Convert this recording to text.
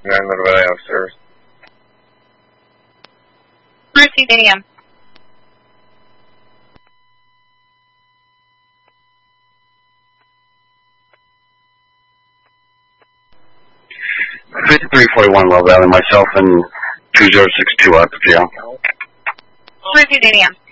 9 Valley upstairs. Received AM. $5341 Love Valley, myself and 2062 RPPL. Received AM.